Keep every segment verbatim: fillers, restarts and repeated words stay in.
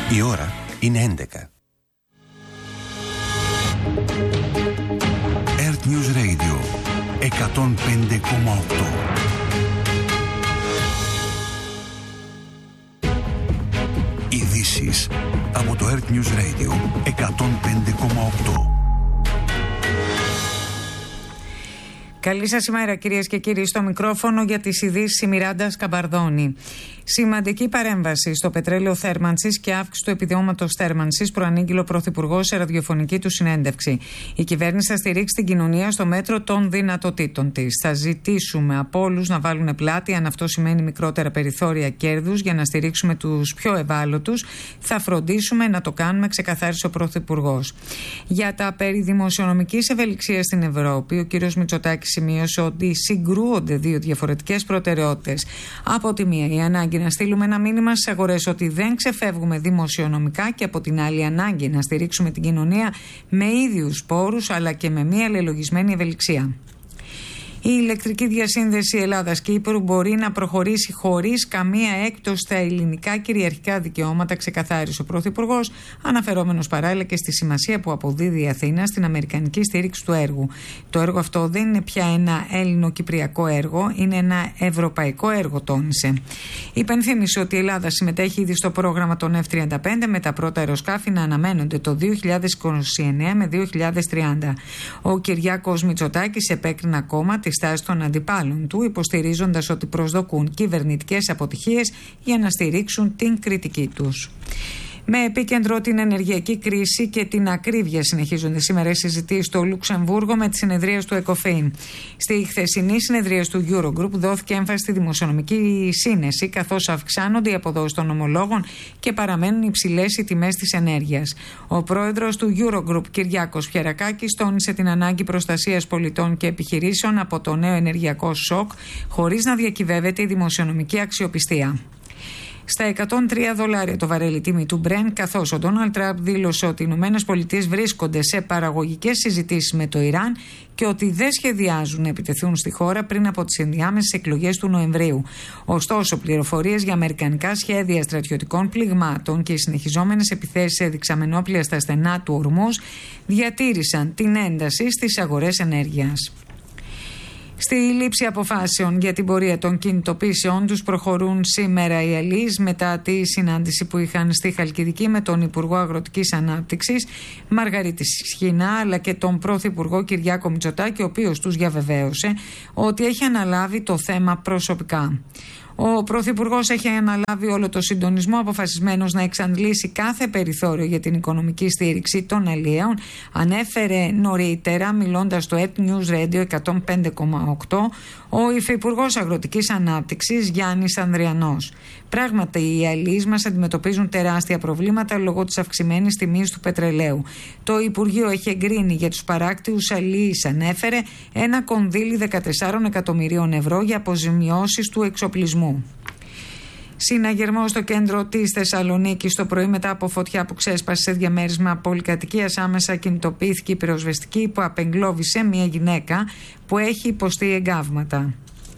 Η ώρα είναι έντεκα. Earth News Radio εκατόν πέντε κόμμα οκτώ. Ειδήσεις από το Earth News Radio εκατόν πέντε κόμμα οκτώ. Καλή σας ημέρα, κυρίες και κύριοι. Στο μικρόφωνο για τις ειδήσεις η Μιράντα Σκαμπαρδόνη. Σημαντική παρέμβαση στο πετρέλαιο θέρμανσης και αύξηση του επιδόματος θέρμανσης, προανήγγειλε ο Πρωθυπουργός σε ραδιοφωνική του συνέντευξη. Η κυβέρνηση θα στηρίξει την κοινωνία στο μέτρο των δυνατοτήτων της. Θα ζητήσουμε από όλους να βάλουν πλάτη, αν αυτό σημαίνει μικρότερα περιθώρια κέρδους, για να στηρίξουμε τους πιο ευάλωτους. Θα φροντίσουμε να το κάνουμε, ξεκαθάρισε ο Πρωθυπουργός. Για τα περί δημοσιονομικής ευελιξίας στην Ευρώπη, ο κ. Μητσοτάκης σημείωσε ότι συγκρούονται δύο διαφορετικές προτεραιότητες. Από τη μία, η ανάγκη να στείλουμε ένα μήνυμα στις αγορές ότι δεν ξεφεύγουμε δημοσιονομικά, και από την άλλη, ανάγκη να στηρίξουμε την κοινωνία με ίδιους πόρους αλλά και με μία αλληλογισμένη ευελιξία. Η ηλεκτρική διασύνδεση Ελλάδας-Κύπρου μπορεί να προχωρήσει χωρίς καμία έκπτωση στα ελληνικά κυριαρχικά δικαιώματα, ξεκαθάρισε ο Πρωθυπουργός, αναφερόμενος παράλληλα και στη σημασία που αποδίδει η Αθήνα στην αμερικανική στήριξη του έργου. Το έργο αυτό δεν είναι πια ένα Έλληνο-κυπριακό έργο, είναι ένα ευρωπαϊκό έργο, τόνισε. Υπενθύμησε ότι η Ελλάδα συμμετέχει ήδη στο πρόγραμμα των εφ τριάντα πέντε, με τα πρώτα αεροσκάφη να αναμένονται το δύο χιλιάδες είκοσι εννέα με δύο χιλιάδες τριάντα. Ο Κυριάκος Μητσοτάκης επέκρινε ακόμα τη στάση των αντιπάλων του, υποστηρίζοντας ότι προσδοκούν κυβερνητικές αποτυχίες για να στηρίξουν την κριτική τους. Με επίκεντρο την ενεργειακή κρίση και την ακρίβεια, συνεχίζονται σήμερα οι συζητήσεις στο Λουξεμβούργο με τις συνεδρίες του ΕΚΟΦΗΝ. Στη χθεσινή συνεδρία του Eurogroup δόθηκε έμφαση στη δημοσιονομική σύνεση, καθώς αυξάνονται οι αποδόσεις των ομολόγων και παραμένουν υψηλές οι τιμές της ενέργειας. Ο πρόεδρος του Eurogroup, Κυριάκος Πιερακάκης, τόνισε την ανάγκη προστασίας πολιτών και επιχειρήσεων από το νέο ενεργειακό σοκ, χωρίς να διακυβεύεται η δημοσιονομική αξιοπιστία. Στα εκατόν τρία δολάρια το βαρέλι τιμή του Brent, καθώς ο Ντόναλντ Τραμπ δήλωσε ότι οι Ηνωμένες Πολιτείες βρίσκονται σε παραγωγικές συζητήσεις με το Ιράν και ότι δεν σχεδιάζουν να επιτεθούν στη χώρα πριν από τις ενδιάμεσες εκλογές του Νοεμβρίου. Ωστόσο, πληροφορίες για αμερικανικά σχέδια στρατιωτικών πληγμάτων και οι συνεχιζόμενες επιθέσεις σε δεξαμενόπλια στα στενά του Ορμούζ διατήρησαν την ένταση στις αγορές ενέργειας. Στη λήψη αποφάσεων για την πορεία των κινητοποίησεών τους προχωρούν σήμερα οι αλείς, μετά τη συνάντηση που είχαν στη Χαλκιδική με τον Υπουργό Αγροτικής Ανάπτυξης Μαργαρίτη Σχοινά, αλλά και τον Πρωθυπουργό Κυριάκο Μητσοτάκη, ο οποίος τους διαβεβαίωσε ότι έχει αναλάβει το θέμα προσωπικά. Ο Πρωθυπουργός έχει αναλάβει όλο το συντονισμό, αποφασισμένος να εξαντλήσει κάθε περιθώριο για την οικονομική στήριξη των αλλιέων, ανέφερε νωρίτερα, μιλώντας στο Earth News Radio εκατόν πέντε κόμμα οκτώ, ο Υφυπουργός Αγροτικής Ανάπτυξης Γιάννης Ανδριανός. Πράγματι, οι αλλιείς μας αντιμετωπίζουν τεράστια προβλήματα λόγω της αυξημένης τιμής του πετρελαίου. Το Υπουργείο έχει εγκρίνει για τους παράκτιους αλλιείς, ανέφερε, ένα κονδύλι δεκατέσσερα εκατομμυρίων ευρώ για αποζημιώσεις του εξοπλισμού. Συναγερμό στο κέντρο της Θεσσαλονίκης το πρωί, μετά από φωτιά που ξέσπασε σε διαμέρισμα πολυκατοικίας, άμεσα κινητοποιήθηκε η πυροσβεστική που απεγκλώβησε μια γυναίκα που έχει υποστεί εγκάβματα.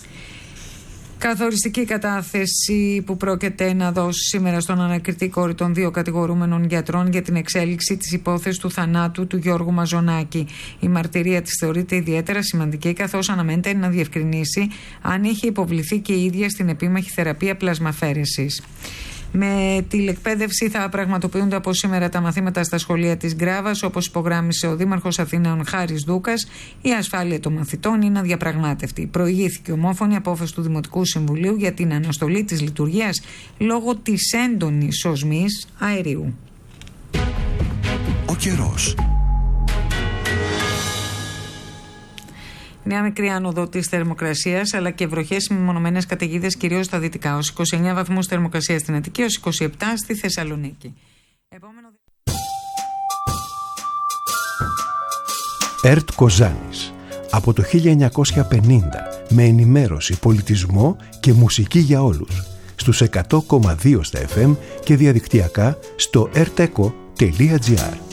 Καθοριστική κατάθεση που πρόκειται να δώσει σήμερα στον ανακριτή κόρη των δύο κατηγορούμενων γιατρών για την εξέλιξη της υπόθεσης του θανάτου του Γιώργου Μαζονάκη. Η μαρτυρία της θεωρείται ιδιαίτερα σημαντική, καθώς αναμένεται να διευκρινίσει αν είχε υποβληθεί και η ίδια στην επίμαχη θεραπεία πλασμαφέρεσης. Με τηλεκπαίδευση θα πραγματοποιούνται από σήμερα τα μαθήματα στα σχολεία της Γκράβας, όπως υπογράμμισε ο Δήμαρχος Αθηναίων Χάρης Δούκας. Η ασφάλεια των μαθητών είναι αδιαπραγμάτευτη. Προηγήθηκε ομόφωνη απόφαση του Δημοτικού Συμβουλίου για την αναστολή της λειτουργίας λόγω της έντονης οσμής αερίου. Ο καιρός. Νέα μικρή άνοδο της θερμοκρασίας, αλλά και βροχές με μονομένες καταιγίδες κυρίως στα δυτικά. Ως είκοσι εννέα βαθμούς θερμοκρασία στην Αττική, ως είκοσι επτά στη Θεσσαλονίκη. Επόμενο... ΕΡΤ Κοζάνης. Από το χίλια εννιακόσια πενήντα, με ενημέρωση, πολιτισμό και μουσική για όλους. Στους εκατό κόμμα δύο στα εφ εμ και διαδικτυακά στο ερτεκο τελεία τζι άρ.